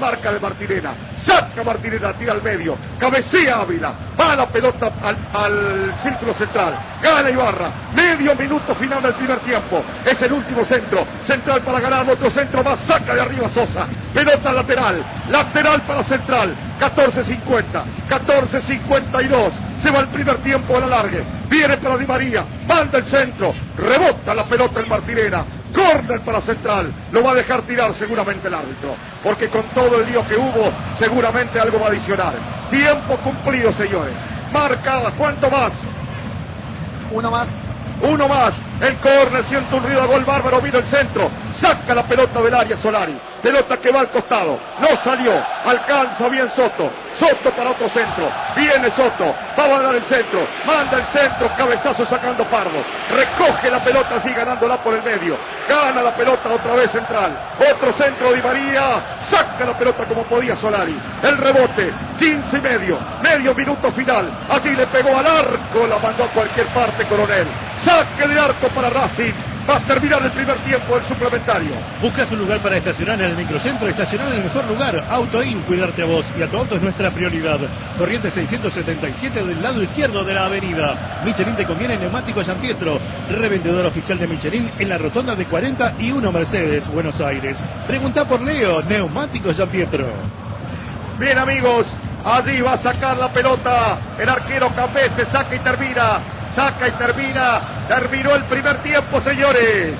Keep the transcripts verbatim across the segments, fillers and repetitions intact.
marca de Martirena. Saca Martirena, tira al medio. Cabecea Ávila. Va la pelota al, al círculo central. Gana Ibarra. Medio minuto final del primer tiempo. Es el último centro. Central para ganar. Otro centro más. Saca de arriba Sosa. Pelota lateral. Lateral para Central. catorce cincuenta. catorce cincuenta y dos. Se va el primer tiempo a la largue. Viene para Di María. Manda el centro. Rebota la pelota en Martirena. Córner para Central. Lo va a dejar tirar seguramente el árbitro. Porque con todo el lío que hubo, seguramente algo va a adicionar. Tiempo cumplido, señores. Marca. ¿Cuánto más? Uno más. Uno más. El córner. Siente un ruido de gol bárbaro. Vino el centro. Saca la pelota del área Solari. Pelota que va al costado. No salió. Alcanza bien Soto. Soto para otro centro. Viene Soto. Va a mandar el centro. Manda el centro. Cabezazo sacando Pardo. Recoge la pelota así ganándola por el medio. Gana la pelota otra vez Central. Otro centro Di María. Saca la pelota como podía Solari. El rebote. quince y medio. Medio minuto final. Así le pegó al arco. La mandó a cualquier parte Coronel. Saque de arco para Racing. Va a terminar el primer tiempo del suplementario. ¿Buscas un lugar para estacionar en el microcentro? Estacionar en el mejor lugar. Autoin, cuidarte a vos y a tu auto es nuestra prioridad. Corrientes seiscientos setenta y siete del lado izquierdo de la avenida. Michelin te conviene Neumáticos San Pietro. Revendedor oficial de Michelin en la rotonda de cuarenta y uno Mercedes, Buenos Aires. Pregunta por Leo, Neumáticos San Pietro. Bien, amigos, allí va a sacar la pelota el arquero Café, se saca y termina. Saca y termina. Terminó el primer tiempo, señores.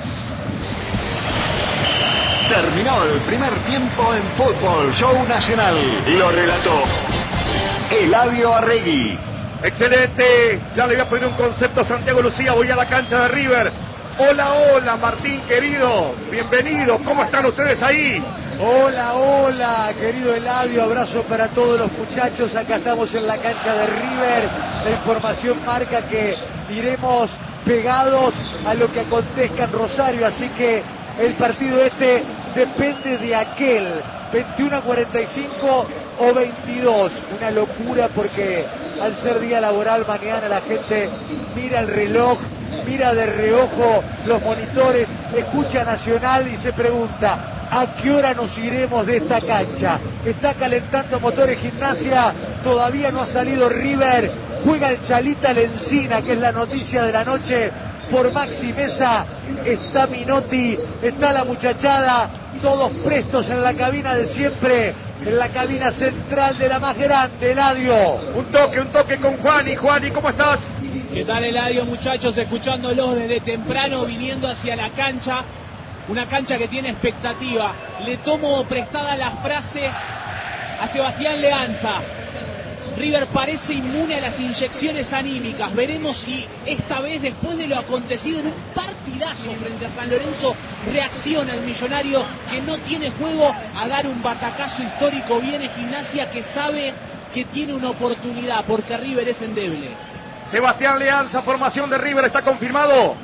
Terminó el primer tiempo en Fútbol Show Nacional. Lo relató Eladio Arregui. Excelente. Ya le voy a pedir un concepto a Santiago Lucía. Voy a la cancha de River. Hola, hola, Martín, querido. Bienvenido. ¿Cómo están ustedes ahí? Hola, hola, querido Eladio, abrazo para todos los muchachos. Acá estamos en la cancha de River. La información marca que iremos pegados a lo que acontezca en Rosario, así que el partido este depende de aquel. veintiuno a cuarenta y cinco o veintidós. Una locura porque al ser día laboral mañana la gente mira el reloj, mira de reojo los monitores, escucha Nacional y se pregunta: ¿a qué hora nos iremos de esta cancha? Está calentando motores Gimnasia, todavía no ha salido River, juega el Chalita Lencina, que es la noticia de la noche, por Maxi Mesa, está Minotti, está la muchachada, todos prestos en la cabina de siempre, en la cabina central de la más grande, Eladio. Un toque, un toque con Juani. Juani, ¿cómo estás? ¿Qué tal, Eladio, muchachos? Escuchándolos desde temprano, viniendo hacia la cancha. Una cancha que tiene expectativa. Le tomo prestada la frase a Sebastián Leanza. River parece inmune a las inyecciones anímicas. Veremos si esta vez, después de lo acontecido en un partidazo frente a San Lorenzo, reacciona el millonario que no tiene juego a dar un batacazo histórico. Viene Gimnasia que sabe que tiene una oportunidad porque River es endeble. Sebastián Leanza, formación de River, ¿está confirmado?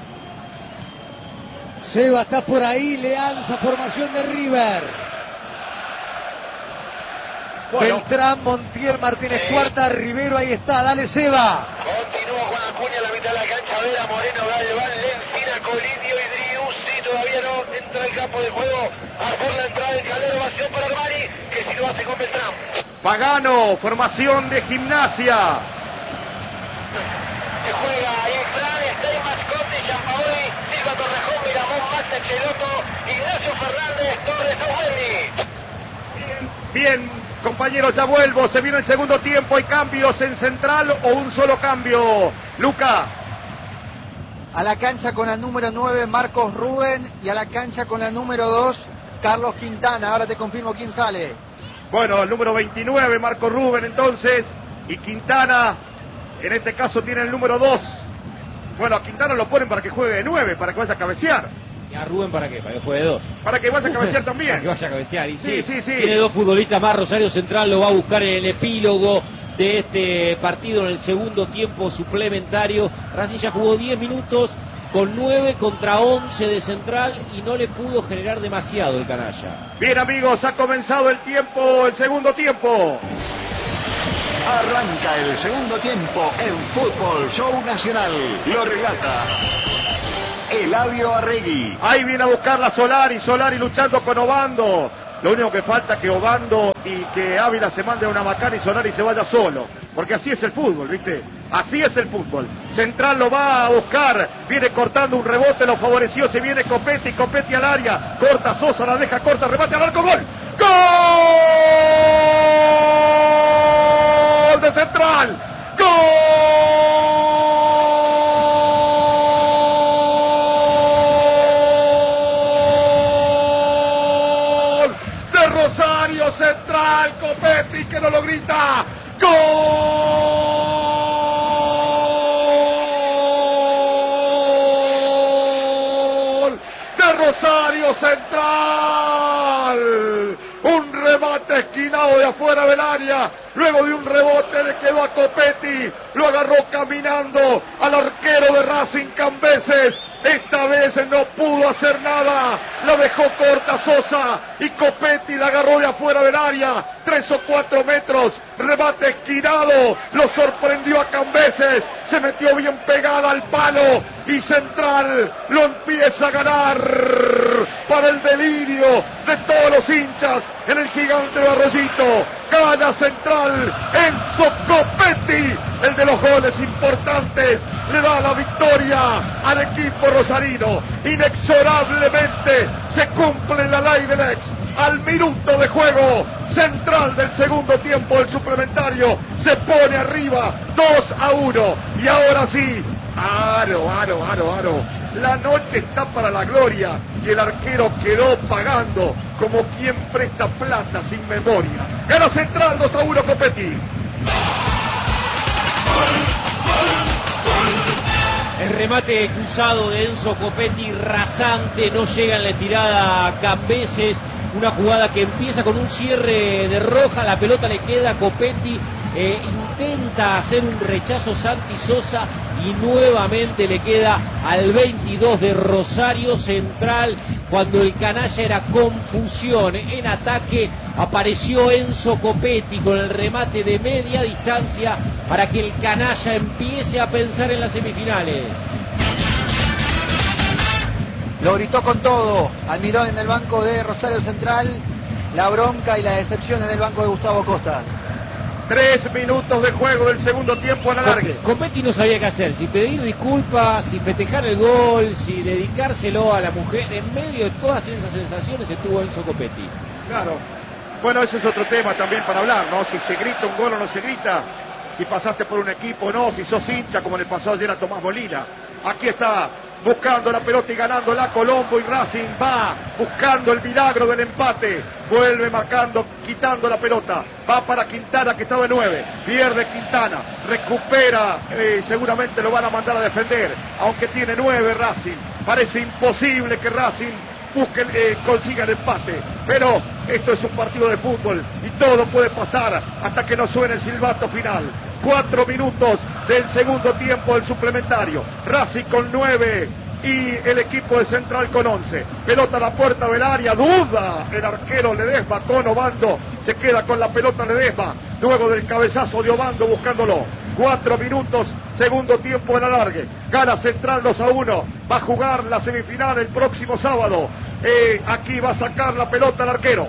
Seba, está por ahí, Leanza, formación de River. Bueno. Beltrán, Montiel, Martínez eh. Cuarta, Rivero, ahí está, dale Seba. Continúa Juan Acuña a la mitad de la cancha, Vera, Moreno, Galván, Lencina, Colidio y Driussi, todavía no entra al campo de juego, a por la entrada del Calero, vacío para Armani, que si lo hace con Beltrán. Pagano, formación de Gimnasia. Se juega Ifrán, Steinman, Conte, Giampaoli, Silva Torrejón, Miramón, Max Cheloto, Ignacio Fernández, Torres, Wendy. Bien, compañeros, ya vuelvo. Se viene el segundo tiempo. ¿Hay cambios en Central o un solo cambio? Luca. A la cancha con la número nueve, Marcos Rubén, y a la cancha con la número dos, Carlos Quintana. Ahora te confirmo quién sale. Bueno, el número veintinueve, Marcos Rubén, entonces, y Quintana, en este caso tiene el número dos. Bueno, a Quintana lo ponen para que juegue de nueve, para que vaya a cabecear. ¿Y a Rubén para qué? Para que juegue de dos. Para que vaya a cabecear también. Para que vaya a cabecear. Y sí, sí, sí, sí. Tiene dos futbolistas más. Rosario Central lo va a buscar en el epílogo de este partido, en el segundo tiempo suplementario. Racing ya jugó diez minutos con nueve contra once de Central y no le pudo generar demasiado el canalla. Bien, amigos, ha comenzado el tiempo, el segundo tiempo. Arranca el segundo tiempo en Fútbol Show Nacional. Lo relata Eladio Arregui. Ahí viene a buscar la Solari, Solari luchando con Obando. Lo único que falta es que Obando y que Ávila se manden una macana y Solari y se vaya solo. Porque así es el fútbol, ¿viste? Así es el fútbol. Central lo va a buscar. Viene cortando un rebote, lo favoreció. Se viene Copetti, Copetti al área. Corta Sosa, la deja corta, remate al arco, gol. ¡Gol de Central! ¡Gol! De Rosario Central, Copetti que no lo grita. ¡Gol! De Rosario Central. Un remate esquinado de afuera del área. Luego de un rebote le quedó a Copetti. Lo agarró caminando al arquero de Racing, Cambeses. Esta vez no pudo hacer nada. La dejó corta Sosa. Y Copetti la agarró de afuera del área. Tres o cuatro metros. Remate esquinado. Lo sorprendió a Cambeses. Se metió bien pegada al palo. Y Central lo empieza a ganar. Para el delirio de todos los hinchas en el gigante de Arroyito. Gana Central. Enzo Copetti, el de los goles importantes, le da la victoria al equipo rosarino. Inexorablemente se cumple la ley del ex. Al minuto de juego, Central del segundo tiempo del suplementario se pone arriba dos a uno. Y ahora sí, aro, aro, aro, aro. La noche está para la gloria y el arquero quedó pagando como quien presta plata sin memoria. Gana Central dos a uno, Copetti. El remate cruzado de Enzo Copetti, rasante, no llega en la tirada a Cambeses. Una jugada que empieza con un cierre de Roja, la pelota le queda a Copetti, eh, intenta hacer un rechazo Santi Sosa y nuevamente le queda al veintidós de Rosario Central. Cuando el canalla era confusión en ataque, apareció Enzo Copetti con el remate de media distancia para que el canalla empiece a pensar en las semifinales. Lo gritó con todo Almirón en el banco de Rosario Central. La bronca y la decepción en el banco de Gustavo Costas. Tres minutos de juego del segundo tiempo a la larga. Copetti no sabía qué hacer, si pedir disculpas, si festejar el gol, si dedicárselo a la mujer. En medio de todas esas sensaciones estuvo Enzo Copetti. Claro. Bueno, ese es otro tema también para hablar, ¿no? Si se grita un gol o no se grita. Si pasaste por un equipo o no, si sos hincha como le pasó ayer a Tomás Molina. Aquí está buscando la pelota y ganándola Colombo, y Racing va buscando el milagro del empate. Vuelve marcando, quitando la pelota. Va para Quintana, que estaba de nueve. Pierde Quintana. Recupera. Eh, seguramente lo van a mandar a defender. Aunque tiene nueve Racing. Parece imposible que Racing busque, eh, consiga el empate. Pero esto es un partido de fútbol y todo puede pasar hasta que no suene el silbato final. Cuatro minutos del segundo tiempo del suplementario. Racing con nueve y el equipo de Central con once. Pelota a la puerta del área, duda el arquero Ledesma con Obando. Se queda con la pelota Ledesma luego del cabezazo de Obando buscándolo. Cuatro minutos, segundo tiempo en alargue. Gana Central dos a uno. Va a jugar la semifinal el próximo sábado. Eh, aquí va a sacar la pelota el arquero.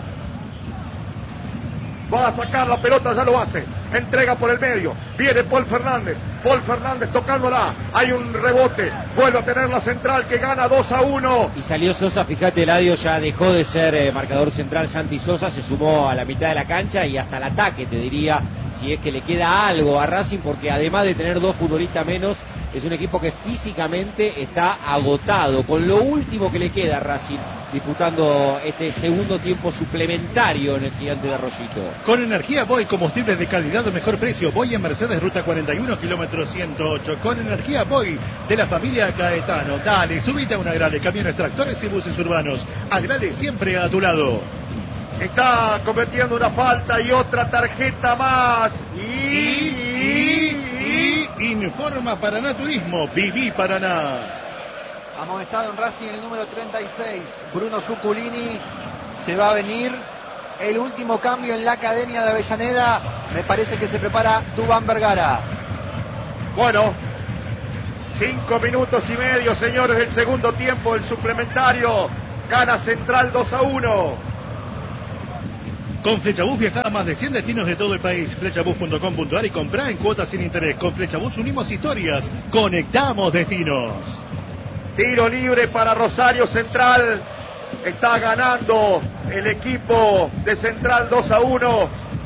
Va a sacar la pelota, ya lo hace. Entrega por el medio. Viene Paul Fernández. Paul Fernández tocándola. Hay un rebote. Vuelve a tener la Central que gana dos a uno. Y salió Sosa, fíjate, Eladio ya dejó de ser eh, marcador central. Santi Sosa se sumó a la mitad de la cancha y hasta el ataque, te diría, si es que le queda algo a Racing, porque además de tener dos futbolistas menos, es un equipo que físicamente está agotado. Con lo último que le queda a Racing, disputando este segundo tiempo suplementario en el Gigante de Arroyito. Con energía Boy, combustibles de calidad de mejor precio. Boy en Mercedes, ruta cuarenta y uno, kilómetro ciento ocho. Con energía Boy de la familia Caetano. Dale, subite a una Agrale, camiones, tractores y buses urbanos. Agrale siempre a tu lado. Está cometiendo una falta y otra tarjeta más. Y, y, y, y informa Paraná Turismo. Viví Paraná. Amonestado en Racing el número treinta y seis, Bruno Zuculini. Se va a venir el último cambio en la Academia de Avellaneda. Me parece que se prepara Dubán Vergara. Bueno, cinco minutos y medio, señores, del segundo tiempo, el suplementario. Gana Central dos a uno. Con Flechabús viaja a más de cien destinos de todo el país. Flechabús punto com punto ar y comprá en cuotas sin interés. Con Flechabús unimos historias, conectamos destinos. Tiro libre para Rosario Central. Está ganando el equipo de Central dos a uno.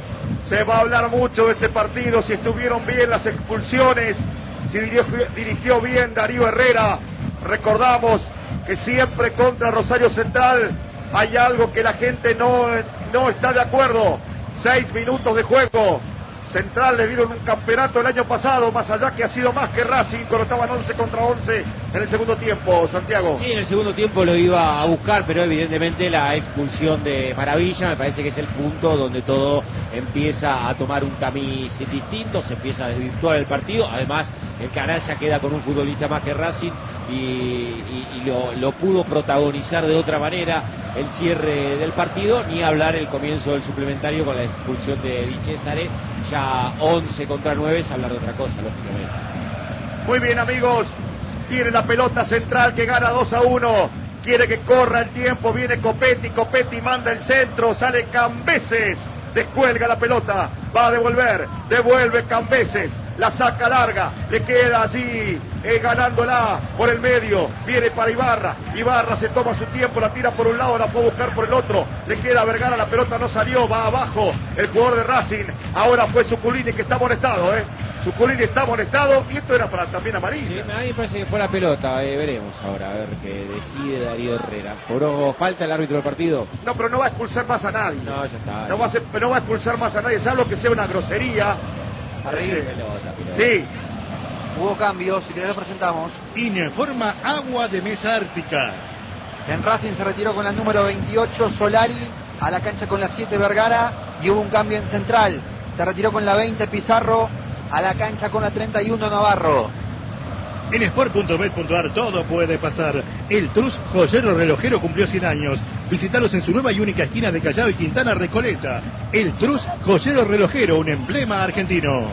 Se va a hablar mucho de este partido, si estuvieron bien las expulsiones, si dirigió, dirigió bien Darío Herrera. Recordamos que siempre contra Rosario Central hay algo que la gente no, no está de acuerdo. Seis minutos de juego. Central le dieron un campeonato el año pasado, más allá que ha sido más que Racing, cuando estaban once contra once en el segundo tiempo, Santiago. Sí, en el segundo tiempo lo iba a buscar, pero evidentemente la expulsión de Maravilla me parece que es el punto donde todo empieza a tomar un tamiz distinto, se empieza a desvirtuar el partido. Además, el canalla queda con un futbolista más que Racing y, y, y lo, lo pudo protagonizar de otra manera el cierre del partido, ni hablar el comienzo del suplementario con la expulsión de Di Cesare. Ya once contra nueve es hablar de otra cosa, lógicamente. Muy bien, amigos, tiene la pelota Central que gana dos a uno, quiere que corra el tiempo, viene Copetti, Copetti manda el centro, sale Cambeses, descuelga la pelota, va a devolver, devuelve Cambeses, la saca larga, le queda allí eh, ganándola por el medio, viene para Ibarra, Ibarra se toma su tiempo, la tira por un lado, la puede buscar por el otro, le queda a Vergara, la pelota no salió, va abajo el jugador de Racing, ahora fue Zuculini que está molestado, eh. Zuculini está molestado y esto era para también amarilla. Sí, a mí me parece que fue la pelota, eh, veremos ahora a ver qué decide Darío Herrera. ¿Cobró falta el árbitro del partido? No, pero no va a expulsar más a nadie. No, ya está. No va a, ser, no va a expulsar más a nadie, salvo que sea una grosería. Arriba. Pelota, pelota. Sí. Hubo cambios, si querés lo presentamos. Informa Agua de Mesa Ártica. En Racing se retiró con la número veintiocho Solari, a la cancha con la siete Vergara, y hubo un cambio en Central. Se retiró con la veinte Pizarro, a la cancha con la treinta y uno Navarro. En sport punto bet punto ar todo puede pasar. El Trus Joyero Relojero cumplió cien años. Visítalos en su nueva y única esquina de Callao y Quintana Recoleta. El Trus Joyero Relojero, un emblema argentino.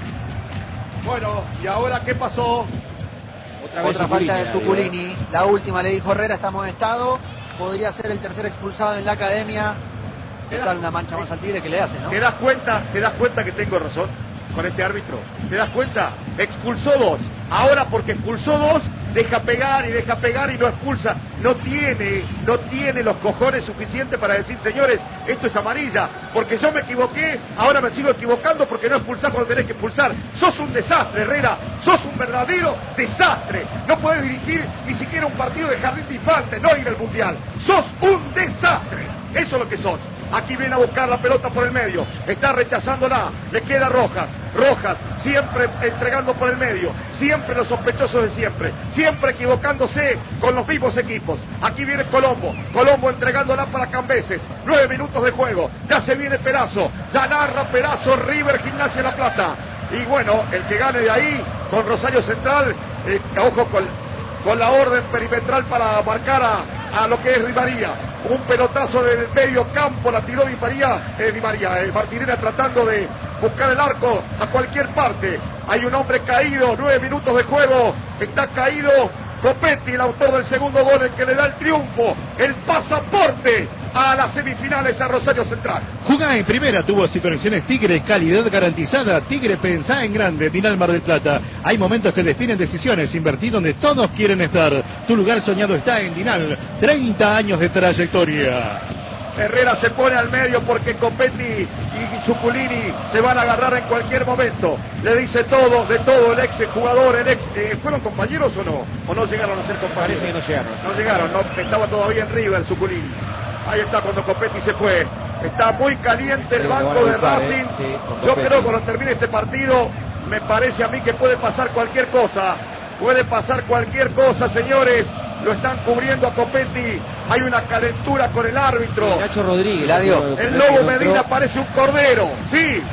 Bueno, ¿y ahora qué pasó? Otra, vez Otra falta de Zuculini, Zuculini. La última, le dijo Herrera, está amonestado. Podría ser el tercer expulsado en la academia. ¿Qué tal una mancha más al Tigre que le hace, no? ¿Te das cuenta, te das cuenta que tengo razón con este árbitro? ¿Te das cuenta? Expulsó dos. Ahora porque expulsó dos, deja pegar y deja pegar y no expulsa. No tiene, no tiene los cojones suficientes para decir, señores, esto es amarilla. Porque yo me equivoqué, ahora me sigo equivocando porque no expulsás cuando tenés que expulsar. Sos un desastre, Herrera. Sos un verdadero desastre. No podés dirigir ni siquiera un partido de jardín de infantes, no ir al mundial. Sos un desastre. Eso es lo que sos. Aquí viene a buscar la pelota por el medio. Está rechazándola. Le queda Rojas. Rojas siempre entregando por el medio. Siempre los sospechosos de siempre. Siempre equivocándose con los mismos equipos. Aquí viene Colombo. Colombo entregándola para Cambeses. Nueve minutos de juego. Ya se viene Perazo. Ya narra Perazo River Gimnasia La Plata. Y bueno, el que gane de ahí con Rosario Central. Eh, ojo con, con la orden perimetral para marcar a, a lo que es Di María. Un pelotazo del medio campo, la tiró Di María, eh, Di María, eh, Martinera tratando de buscar el arco a cualquier parte. Hay un hombre caído, nueve minutos de juego, está caído Copetti, el autor del segundo gol, el que le da el triunfo, el pasaporte a las semifinales a Rosario Central. Jugá en primera, tubos y conexiones Tigre, calidad garantizada. Tigre, pensá en grande. Dinal Mar del Plata. Hay momentos que definen decisiones. Invertir donde todos quieren estar. Tu lugar soñado está en Dinal. treinta años de trayectoria. Herrera se pone al medio porque Copetti y Zuculini se van a agarrar en cualquier momento. Le dice todo, de todo, el ex jugador, el ex... Eh, ¿Fueron compañeros o no? ¿O no llegaron a ser compañeros? Parece que no llegaron. No llegaron, no, estaba todavía en River Zuculini. Ahí está cuando Copetti se fue. Está muy caliente el banco de Racing. Yo creo que cuando termine este partido, me parece a mí que puede pasar cualquier cosa. Puede pasar cualquier cosa, señores. Lo están cubriendo a Copetti. Hay una calentura con el árbitro. Nacho Rodríguez. La dio. El Lobo Medina parece un cordero. Sí.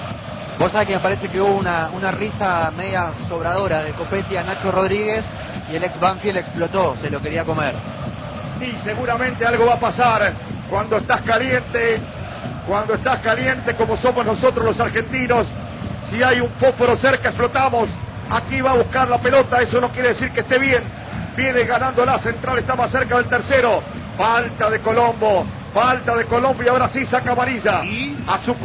Vos sabés que me parece que hubo una, una risa media sobradora de Copetti a Nacho Rodríguez y el ex Banfield explotó, se lo quería comer. Y seguramente algo va a pasar cuando estás caliente, cuando estás caliente como somos nosotros los argentinos. Si hay un fósforo cerca, explotamos. Aquí va a buscar la pelota, eso no quiere decir que esté bien. Viene ganando la Central, está más cerca del tercero. Falta de Colombo, Falta de Colombia, ahora sí saca amarilla. ¿Y? A su